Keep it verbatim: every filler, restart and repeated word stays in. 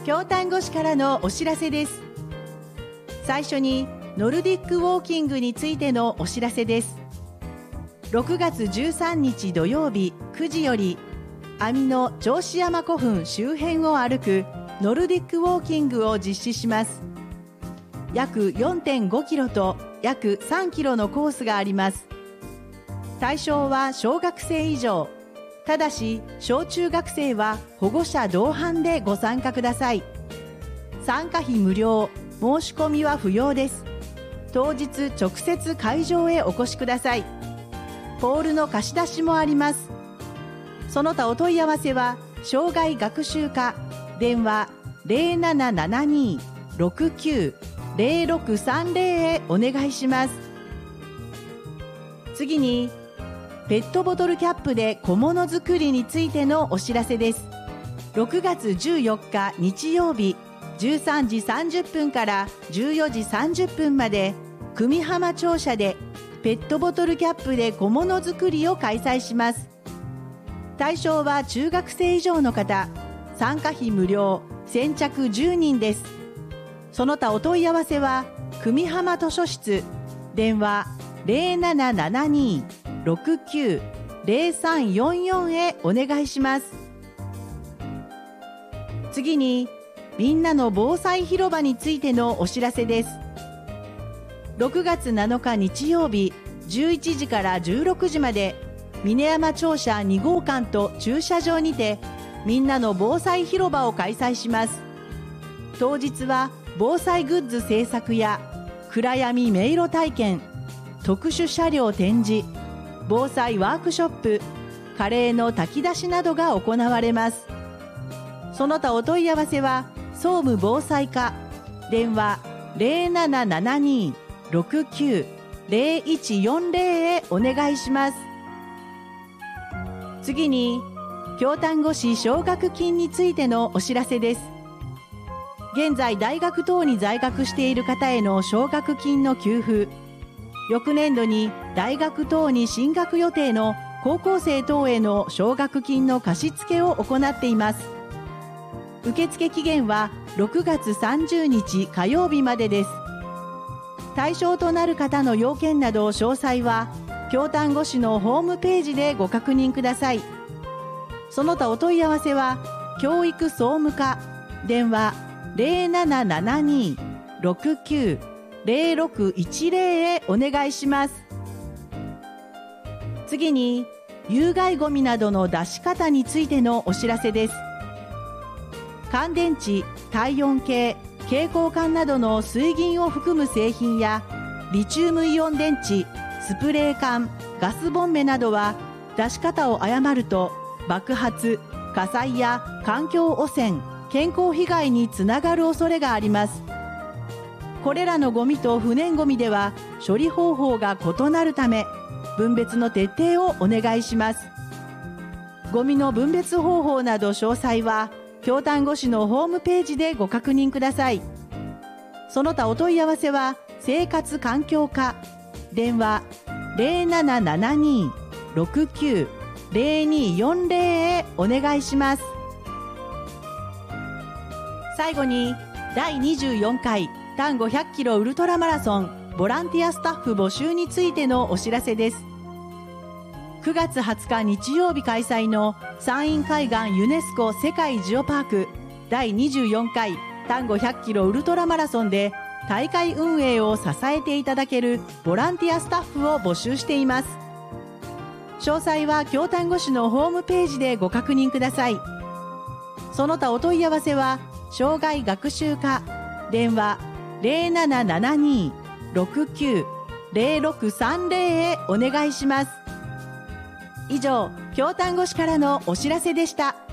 京丹後市からのお知らせです。最初にノルディックウォーキングについてのお知らせです。ろくがつじゅうさんにち土曜日くじより網の銚子山古墳周辺を歩くノルディックウォーキングを実施します。約 よんてんごキロと約さんキロのコースがあります。対象は小学生以上。ただし小中学生は保護者同伴でご参加ください。参加費無料、申し込みは不要です。当日直接会場へお越しください。ポールの貸し出しもあります。その他お問い合わせは障害学習課電話 ゼロななななに ろくきゅう ゼロろくさんゼロ へお願いします。次にペットボトルキャップで小物作りについてのお知らせです。ろくがつじゅうよっか日曜日じゅうさんじさんじゅっぷんからじゅうよじさんじゅっぷんまで久美浜庁舎でペットボトルキャップで小物作りを開催します。対象は中学生以上の方、参加費無料、先着じゅうにんです。その他お問い合わせは久美浜図書室電話 ゼロななななに ろくきゅう ゼロさんよんよん へお願いします。次にみんなの防災広場についてのお知らせです。ろくがつなのか日曜日じゅういちじからじゅうろくじまで峰山庁舎にごうかんと駐車場にてみんなの防災広場を開催します。当日は防災グッズ制作や暗闇迷路体験、特殊車両展示、防災ワークショップ、カレーの炊き出しなどが行われます。その他お問い合わせは総務防災課電話 ゼロななななに ろくきゅう ゼロいちよんゼロ へお願いします。次に京丹後市奨学金についてのお知らせです。現在大学等に在学している方への奨学金の給付、翌年度に大学等に進学予定の高校生等への奨学金の貸し付けを行っています。受付期限はろくがつさんじゅうにち火曜日までです。対象となる方の要件など詳細は京丹後市のホームページでご確認ください。その他お問い合わせは教育総務課電話 ゼロななななに ろくきゅう ゼロろくいちゼロ へお願いします。次に有害ゴミなどの出し方についてのお知らせです。乾電池、体温計、蛍光管などの水銀を含む製品やリチウムイオン電池、スプレー缶、ガスボンベなどは出し方を誤ると爆発、火災や環境汚染、健康被害につながる恐れがあります。これらのゴミと不燃ゴミでは処理方法が異なるため分別の徹底をお願いします。ゴミの分別方法など詳細は京丹後市のホームページでご確認ください。その他お問い合わせは生活環境課電話 ゼロななななに ろくきゅう ゼロによんゼロ へお願いします。最後にだいにじゅうよんかい丹後ひゃっキロウルトラマラソンボランティアスタッフ募集についてのお知らせです。くがつはつか日曜日開催の山陰海岸ユネスコ世界ジオパークだいにじゅうよんかい丹後ひゃっキロウルトラマラソンで大会運営を支えていただけるボランティアスタッフを募集しています。詳細は京丹後市のホームページでご確認ください。その他お問い合わせは障害学習課電話 ゼロななななに ろくきゅう ゼロろくさんゼロ へお願いします。以上、京丹後市からのお知らせでした。